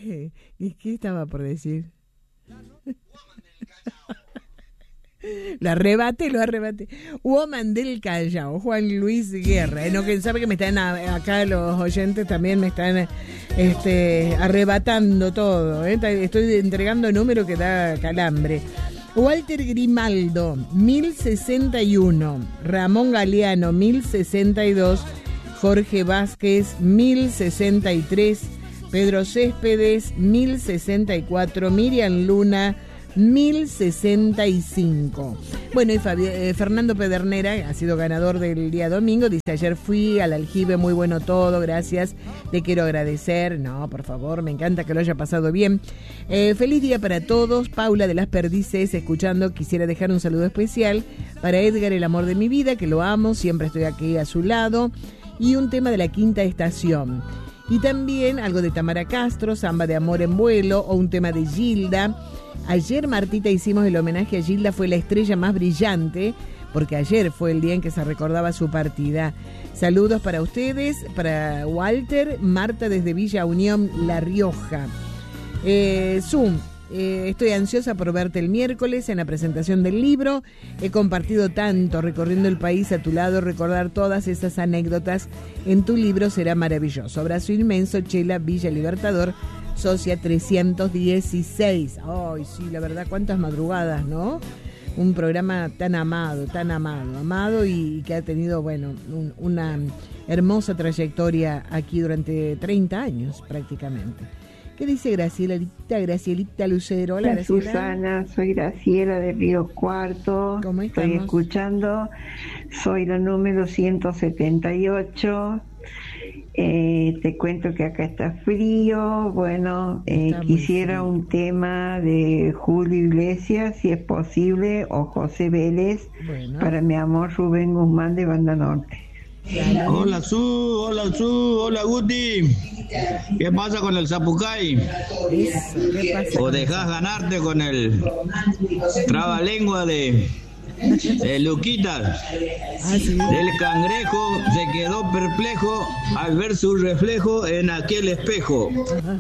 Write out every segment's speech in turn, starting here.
¿Qué estaba por decir? Lo arrebate. Woman del Callao, Juan Luis Guerra. No, que sabe que me están acá los oyentes también me están arrebatando todo. Estoy entregando número que da calambre. Walter Grimaldo, 1061. Ramón Galeano, 1062. Jorge Vázquez, 1063. Pedro Céspedes, 1064. Miriam Luna, 1065. Bueno, y Fernando Pedernera ha sido ganador del día domingo. Dice: ayer fui al aljibe, muy bueno todo, gracias, le quiero agradecer. No, por favor, me encanta que lo haya pasado bien. Feliz día para todos. Paula de las Perdices, escuchando. Quisiera dejar un saludo especial para Edgar, el amor de mi vida, que lo amo, siempre estoy aquí a su lado. Y un tema de la Quinta Estación. Y también algo de Tamara Castro, Samba de Amor en Vuelo, o un tema de Gilda. Ayer, Martita, hicimos el homenaje a Gilda, fue la estrella más brillante, porque ayer fue el día en que se recordaba su partida. Saludos para ustedes, para Walter, Marta desde Villa Unión, La Rioja. Estoy ansiosa por verte el miércoles en la presentación del libro. He compartido tanto recorriendo el país a tu lado. Recordar todas esas anécdotas en tu libro será maravilloso. Abrazo inmenso, Chela, Villa Libertador, socia 316. Ay, sí, la verdad, cuántas madrugadas, ¿no? Un programa tan amado y que ha tenido, bueno, una hermosa trayectoria aquí durante 30 años prácticamente. ¿Qué dice Gracielita Lucero? Hola, Graciela. Susana, soy Graciela de Río Cuarto. ¿Cómo estamos? Estoy escuchando, soy la número 178. Te cuento que acá está frío. Bueno, quisiera frío. Un tema de Julio Iglesias, si es posible, o José Vélez, bueno, para mi amor Rubén Guzmán de Banda Norte. Hola hola Guti. ¿Qué pasa con el Zapucay? ¿O dejás ganarte con el trabalengua de Luquita? ¿Sí? El cangrejo se quedó perplejo al ver su reflejo en aquel espejo.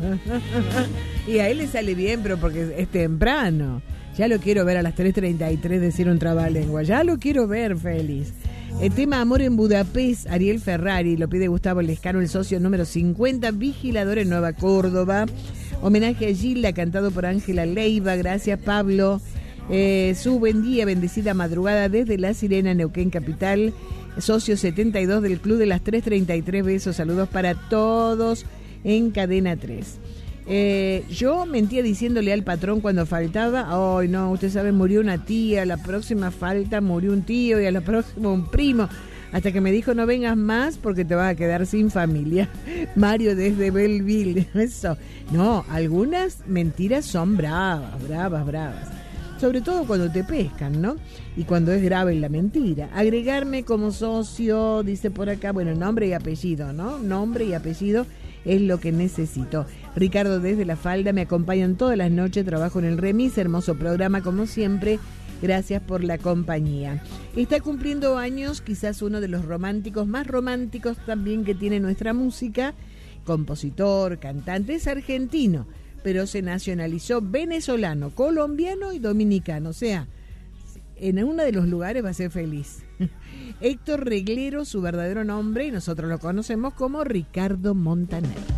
Y a él le sale bien, pero porque es temprano. Ya lo quiero ver a las 3:33 decir un trabalengua. Ya lo quiero ver, feliz. El tema Amor en Budapest, Ariel Ferrari, lo pide Gustavo Lescano, el socio número 50, vigilador en Nueva Córdoba. Homenaje a Gilda, cantado por Ángela Leiva. Gracias, Pablo. Su buen día, bendecida madrugada desde La Sirena, Neuquén Capital. Socio 72 del Club de las 3:33. Besos, saludos para todos en Cadena 3. Yo mentía diciéndole al patrón cuando faltaba: ay, no, usted sabe, murió una tía, la próxima falta murió un tío y a la próxima un primo, hasta que me dijo: no vengas más porque te vas a quedar sin familia. Mario desde Belleville. Eso, no, algunas mentiras son bravas, sobre todo cuando te pescan, ¿no? Y cuando es grave la mentira. Agregarme como socio, dice por acá, bueno, nombre y apellido, ¿no? Nombre y apellido es lo que necesito. Ricardo desde La Falda, me acompañan todas las noches, trabajo en el Remis, hermoso programa como siempre, gracias por la compañía. Está cumpliendo años quizás uno de los románticos, más románticos también que tiene nuestra música, compositor, cantante, es argentino, pero se nacionalizó venezolano, colombiano y dominicano, o sea, en uno de los lugares va a ser feliz. Héctor Reglero, su verdadero nombre, y nosotros lo conocemos como Ricardo Montaner.